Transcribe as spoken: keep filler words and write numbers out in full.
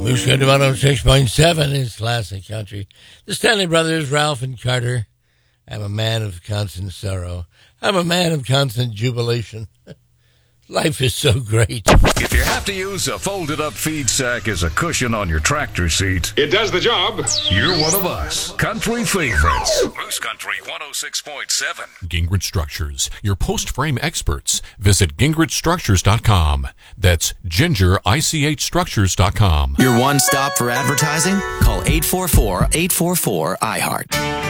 Moose Country one oh six point seven is classic country. The Stanley Brothers, Ralph and Carter. I'm a man of constant sorrow. I'm a man of constant jubilation. Life is so great. If you have to use a folded-up feed sack as a cushion on your tractor seat, it does the job. You're one of us. Country favorites. Moose Country one oh six point seven. Gingrich Structures, your post-frame experts. Visit gingrich structures dot com. That's ginger ich structures dot com. Your one stop for advertising? Call eight four four, eight four four, I heart.